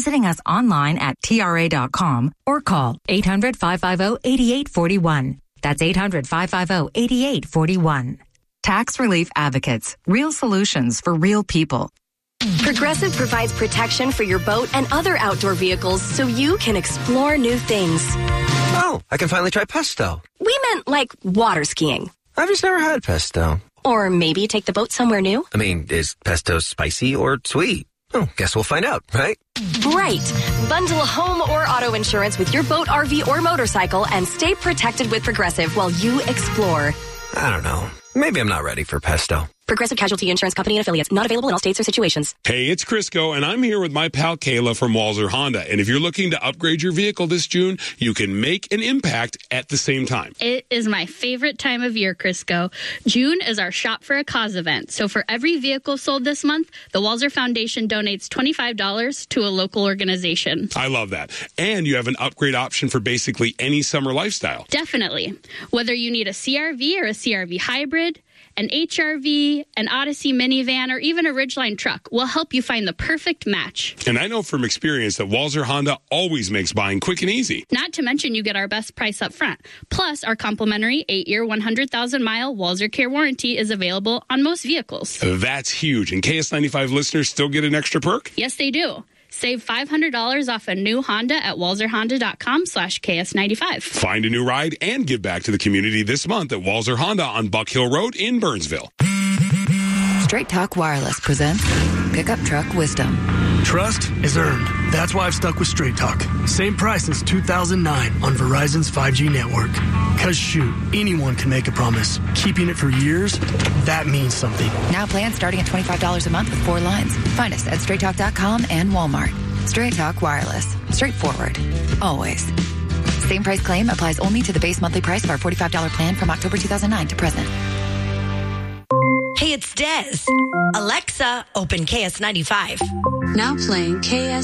visiting us online at TRA.com or call 800-550-8841. That's 800-550-8841. Tax Relief Advocates. Real solutions for real people. Progressive provides protection for your boat and other outdoor vehicles so you can explore new things. Oh, I can finally try pesto. We meant like water skiing. I've just never had pesto. Or maybe take the boat somewhere new. I mean, is pesto spicy or sweet? Oh, guess we'll find out, right? Right. Bundle home or auto insurance with your boat, RV, or motorcycle and stay protected with Progressive while you explore. I don't know. Maybe I'm not ready for pesto. Progressive Casualty Insurance Company and Affiliates. Not available in all states or situations. Hey, it's Crisco, and I'm here with my pal Kayla from Walser Honda. And if you're looking to upgrade your vehicle this June, you can make an impact at the same time. It is my favorite time of year, Crisco. June is our Shop for a Cause event. So for every vehicle sold this month, the Walser Foundation donates $25 to a local organization. I love that. And you have an upgrade option for basically any summer lifestyle. Definitely. Whether you need a CRV or a CRV hybrid, an HRV, an Odyssey minivan, or even a Ridgeline truck will help you find the perfect match. And I know from experience that Walser Honda always makes buying quick and easy. Not to mention you get our best price up front. Plus, our complimentary 8-year, 100,000-mile Walser Care warranty is available on most vehicles. That's huge. And KS95 listeners still get an extra perk? Yes, they do. Save $500 off a new Honda at walserhonda.com/KS95. Find a new ride and give back to the community this month at Walser Honda on Buck Hill Road in Burnsville. Straight Talk Wireless presents Pickup Truck Wisdom. Trust is earned. That's why I've stuck with Straight Talk. Same price since 2009 on Verizon's 5G network. Because shoot, anyone can make a promise. Keeping it for years, that means something. Now plans starting at $25 a month with 4 lines. Find us at straighttalk.com and Walmart. Straight Talk Wireless. Straightforward. Always. Same price claim applies only to the base monthly price of our $45 plan from October 2009 to present. Hey, it's Des. Alexa, open KS95. Now playing KS